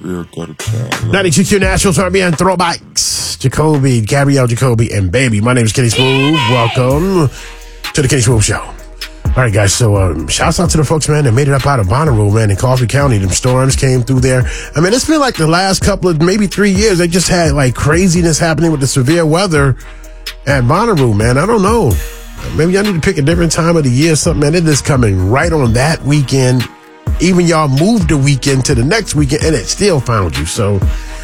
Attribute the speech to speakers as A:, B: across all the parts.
A: real gutter child.
B: 92Q Nationals R&B and Throwbacks. Jacoby, Gabrielle Jacoby, and Baby. My name is Kenny Smooth. Welcome to the Kenny Smooth Show. All right, guys, so shouts out to the folks, man, that made it up out of Bonnaroo, man, in Coffee County. Them storms came through there. I mean, it's been like the last couple of, maybe 3 years, they just had like craziness happening with the severe weather at Bonnaroo, man. I don't know. Maybe I need to pick a different time of the year or something, man. It is coming right on that weekend. Even y'all moved the weekend to the next weekend, and it still found you. So,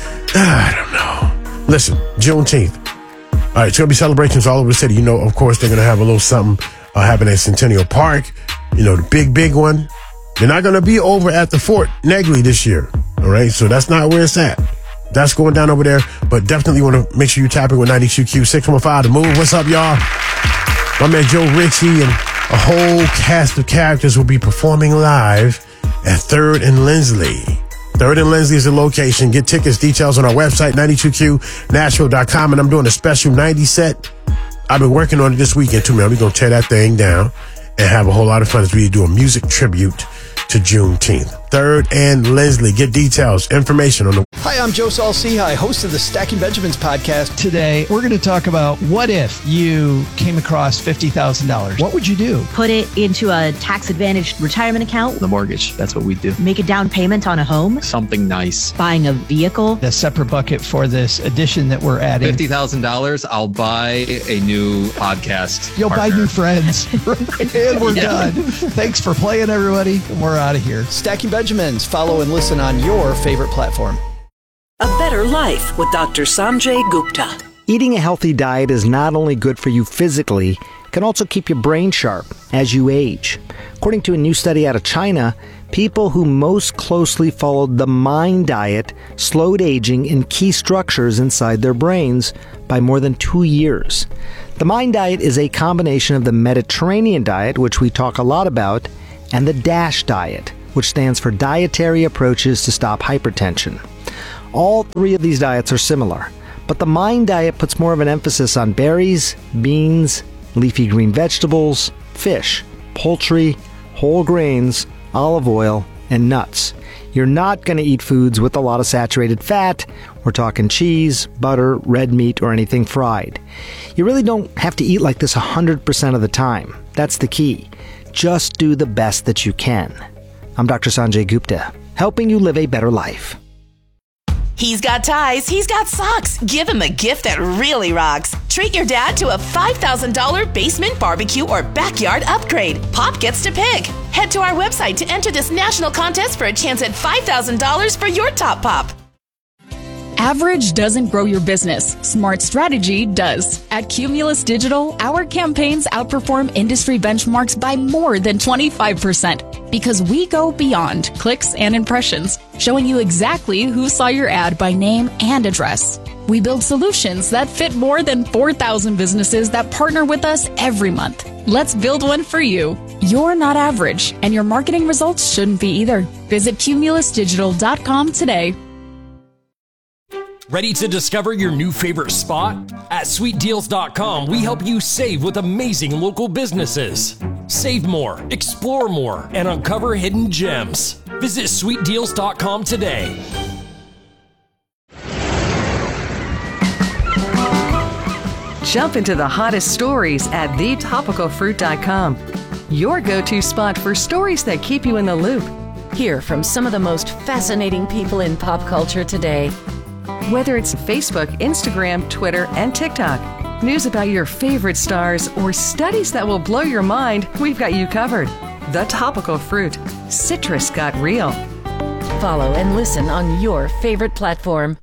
B: I don't know. Listen, Juneteenth. All right, it's going to be celebrations all over the city. You know, of course, they're going to have a little something happen at Centennial Park. You know, the big one. They're not going to be over at the Fort Negley this year. All right, so that's not where it's at. That's going down over there. But definitely want to make sure you tap in with 92Q 615 to move. What's up, y'all? My man Joe Ritchie and a whole cast of characters will be performing live at 3rd and Lindsley. 3rd and Lindsley is the location. Get tickets, details on our website, 92QNashville.com. And I'm doing a special 90 set. I've been working on it this weekend too, man. We're going to tear that thing down and have a whole lot of fun as we do a music tribute to Juneteenth. 3rd and Lindsley. Get details, information on the...
C: Hi, I'm Joe Saul-Sehy, host of the Stacking Benjamins podcast.
D: Today, we're going to talk about what if you came across $50,000? What would you do?
E: Put it into a tax-advantaged retirement account.
F: The mortgage, that's what we do.
E: Make a down payment on a home.
F: Something nice.
E: Buying a vehicle.
D: A separate bucket for this addition that we're adding.
F: $50,000, I'll buy a new podcast.
D: You'll
F: partner.
D: buy new friends. And we're done. Thanks for playing, everybody. And we're out of here.
C: Stacking Benjamins. Follow and listen on your favorite platform.
G: A Better Life with Dr. Sanjay Gupta.
H: Eating a healthy diet is not only good for you physically, it can also keep your brain sharp as you age. According to a new study out of China, people who most closely followed the MIND diet slowed aging in key structures inside their brains by more than 2 years. The MIND diet is a combination of the Mediterranean diet, which we talk a lot about, and the DASH diet, which stands for Dietary Approaches to Stop Hypertension. All three of these diets are similar, but the MIND diet puts more of an emphasis on berries, beans, leafy green vegetables, fish, poultry, whole grains, olive oil, and nuts. You're not going to eat foods with a lot of saturated fat. We're talking cheese, butter, red meat, or anything fried. You really don't have to eat like this 100% of the time. That's the key. Just do the best that you can. I'm Dr. Sanjay Gupta, helping you live a better life.
I: He's got ties, he's got socks. Give him a gift that really rocks. Treat your dad to a $5,000 basement barbecue or backyard upgrade. Pop gets to pick. Head to our website to enter this national contest for a chance at $5,000 for your top pop.
J: Average doesn't grow your business. Smart strategy does. At Cumulus Digital, our campaigns outperform industry benchmarks by more than 25% because we go beyond clicks and impressions, showing you exactly who saw your ad by name and address. We build solutions that fit more than 4,000 businesses that partner with us every month. Let's build one for you. You're not average, and your marketing results shouldn't be either. Visit cumulusdigital.com today.
K: Ready to discover your new favorite spot? At sweetdeals.com, we help you save with amazing local businesses. Save more, explore more, and uncover hidden gems. Visit sweetdeals.com today.
L: Jump into the hottest stories at thetopicalfruit.com. Your go-to spot for stories that keep you in the loop.
M: Hear from some of the most fascinating people in pop culture today.
L: Whether it's Facebook, Instagram, Twitter, and TikTok, news about your favorite stars, or studies that will blow your mind, we've got you covered. The Topical Fruit. Citrus got real.
M: Follow and listen on your favorite platform.